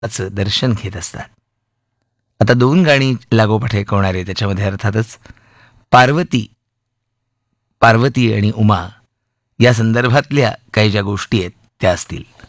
चं दर्शन घेत असतात. आता 2 गाणी लागोपाठ ऐकवणारे त्याच्यामध्ये अर्थातच पार्वती, पार्वती आणि उमा या संदर्भातल्या काही ज्या गोष्टी आहेत त्या असतील.